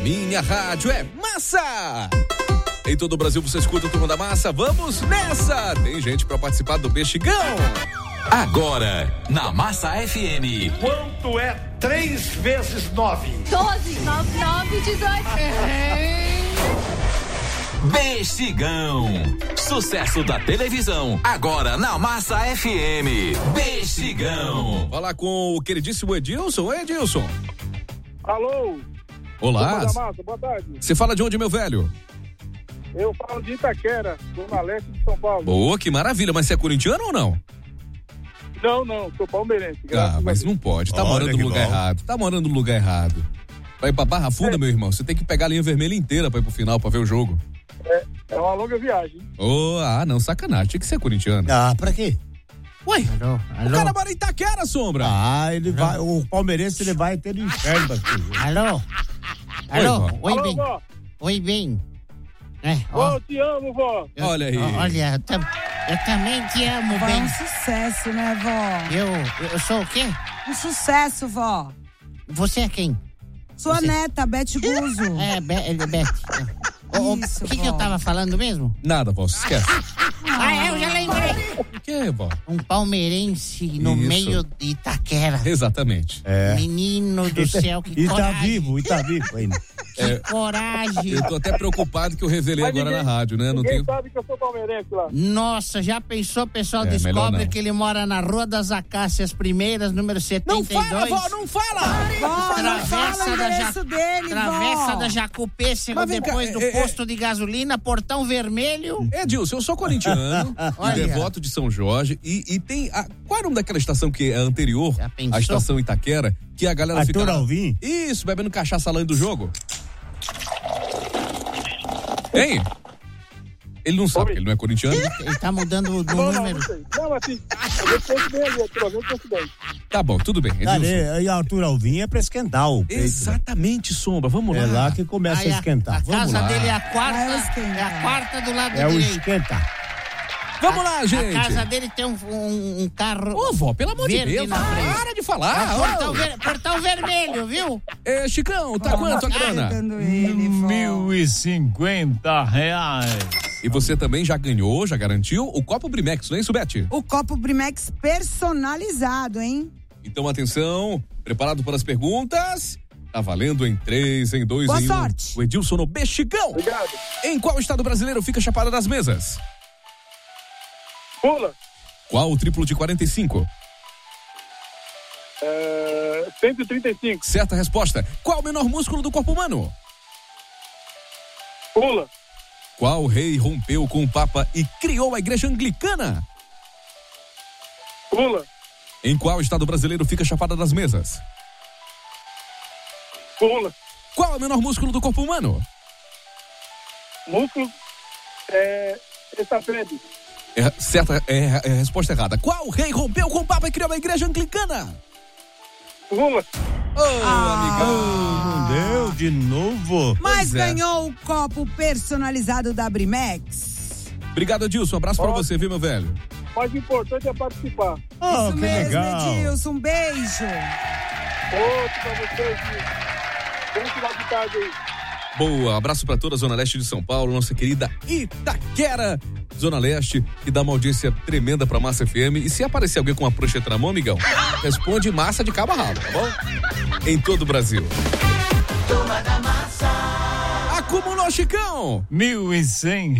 minha rádio é massa! Em todo o Brasil você escuta o Turma da Massa, vamos nessa! Tem gente pra participar do Bexigão! Agora, na Massa FM. Quanto é 3 vezes 9? 12, 9, 18. Bexigão. Sucesso da televisão. Agora na Massa FM. Bexigão. Falar com o queridíssimo Edilson. Oi, Edilson. Alô. Olá. Massa, boa tarde. Você fala de onde, meu velho? Eu falo de Itaquera, Zona Leste de São Paulo. Boa, que maravilha. Mas você é corintiano ou não? Não, sou palmeirense. Mas não pode. Tá morando no lugar errado. Tá morando no lugar errado. Pra ir pra Barra Funda, meu irmão, você tem que pegar a linha vermelha inteira pra ir pro final, pra ver o jogo. É uma longa viagem. Não, sacanagem. Tinha que ser corintiano. Pra quê? Ué, Alô? o cara mora em Itaquera, Sombra. Ele vai, o palmeirense ele vai ter no inferno. Alô? Oi, bem. Vó. Oi, bem. Vó, te amo, vó. Olha aí. Olha, eu também te amo, Vó, bem. um sucesso, né, vó? Eu sou o quê? Um sucesso, vó. Você é quem? Sua neta, Beth Guzzo. Beth. Isso, O que vó. eu tava falando mesmo? Nada, vó, esquece. Eu já lembrei. O que, vó? Um palmeirense no Isso. meio de Itaquera. Exatamente. Menino do céu, que E coragem. tá vivo ainda. Que coragem. Eu tô até preocupado que eu revelei Mas agora na rádio, né? Não Ninguém tenho... sabe que eu sou palmeirense lá. Nossa, já pensou? O pessoal Melhor descobre não. que ele mora na Rua das Acácias Primeiras, número 72. Não fala, vó, não fala! Vó, não fala o endereço dele, Travessa vó. da Jacupêssego, Mas vem cá, depois do posto de gasolina, Portão Vermelho. Edilson, eu sou corintiano, Olha. devoto de São Jorge, e tem... Qual é o nome daquela estação que é anterior Já pensou? à estação Itaquera, que a galera fica Arthur lá... Alvim? Isso, bebendo cachaça além do jogo. Hein? Ele não sabe, Oi. ele não é corintiano. Ele tá mudando o Não número. sei. Não, assim, eu penso bem ali, eu penso bem. Tá bom, tudo bem, Edilson. E Arthur Alvim é pra esquentar o peito. Exatamente, Sombra, vamos lá. É lá que começa Aí a esquentar. A Vamos casa lá. dele é a Ah, é quarta do lado É o direito. esquenta. Vamos lá, gente. A casa dele tem um carro Ô, vó, pelo amor de verde Deus, na frente. para de falar. Portão vermelho, viu? Chicão, tá quanto a grana? Pegando ele, vó. R$1.050. E você também já ganhou, já garantiu o copo Brimex, não é isso, Beth? O copo Brimex personalizado, hein? Então, atenção, preparado para as perguntas? Tá valendo em 3, em 2, Boa em 1. sorte. O Edilson no Bexigão. Obrigado. Em qual estado brasileiro fica Chapada das Mesas? Pula. Qual o triplo de 45? 135. Certa resposta. Qual o menor músculo do corpo humano? Pula. Qual rei rompeu com o Papa e criou a Igreja Anglicana? Pula. Em qual estado brasileiro fica Chapada das Mesas? Pula. Qual é o menor músculo do corpo humano? Músculo. Estafete. Certa resposta errada. Qual rei rompeu com o Papa e criou a Igreja Anglicana? Pula. Amigão. Não deu de novo. Mas Pois é. ganhou o copo personalizado da Brimex. Obrigado, Edilson. Abraço pra você, viu, meu velho? O mais importante é participar. Oh, Isso que mesmo, legal. Edilson. Um beijo. Outro pra vocês. Bom final de tarde aí. Boa, abraço pra toda a Zona Leste de São Paulo, nossa querida Itaquera, Zona Leste, que dá uma audiência tremenda pra Massa FM. E se aparecer alguém com uma prancheta na mão, amigão, responde massa de cabo a rabo, tá bom? Em todo o Brasil. Acumulou, Chicão! R$1.100.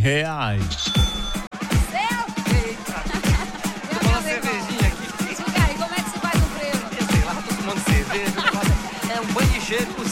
Uma cervejinha aqui. Como é que se faz um frevo? Sei lá, tô tomando cerveja. É um banho de cheiro.